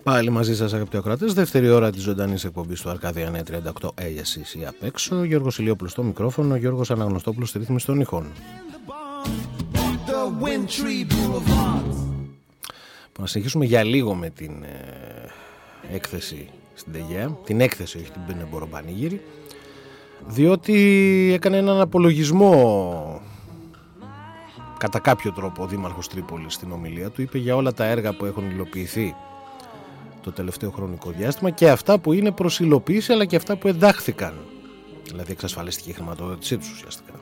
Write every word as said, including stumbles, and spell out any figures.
Πάλι μαζί σας αγαπητοί ακροατές, δεύτερη ώρα της ζωντανής εκπομπής του Αρκαδία νέα τριάντα οκτώ, έλιας ή απ' έξω. Γιώργος Ηλιόπουλος στο μικρόφωνο, Γιώργος Αναγνωστόπουλος στη ρύθμιση των ηχών. Να συνεχίσουμε για λίγο με την ε, έκθεση στην Αιγαία, την έκθεση, όχι την Πενεμπορο-Πανήγυρη, διότι έκανε έναν απολογισμό κατά κάποιο τρόπο ο Δήμαρχος Τρίπολης στην ομιλία του. Είπε για όλα τα έργα που έχουν υλοποιηθεί το τελευταίο χρονικό διάστημα και αυτά που είναι προς υλοποίηση, αλλά και αυτά που εντάχθηκαν, δηλαδή εξασφαλιστική χρηματοδότησή τους ουσιαστικά.